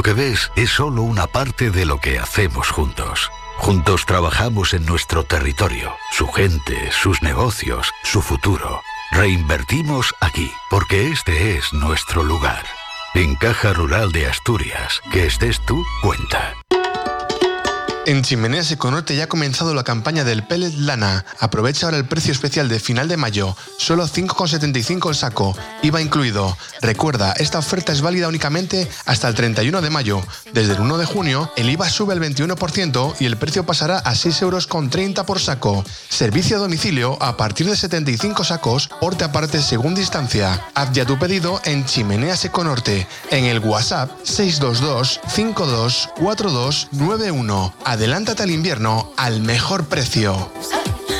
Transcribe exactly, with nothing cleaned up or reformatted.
Lo que ves es solo una parte de lo que hacemos juntos. Juntos trabajamos en nuestro territorio, su gente, sus negocios, su futuro. Reinvertimos aquí, porque este es nuestro lugar. En Caja Rural de Asturias, que estés tú, cuenta. En Chimeneas Econorte ya ha comenzado la campaña del pellet lana. Aprovecha ahora el precio especial de final de mayo. Solo cinco con setenta y cinco el saco. I V A incluido. Recuerda, esta oferta es válida únicamente hasta el treinta y uno de mayo. Desde el uno de junio, el I V A sube el veintiuno por ciento y el precio pasará a seis euros con treinta por saco. Servicio a domicilio a partir de setenta y cinco sacos, porte aparte según distancia. Haz ya tu pedido en Chimeneas Econorte, en el WhatsApp seis dos dos, cinco dos cuatro dos nueve uno. Adelántate al invierno al mejor precio.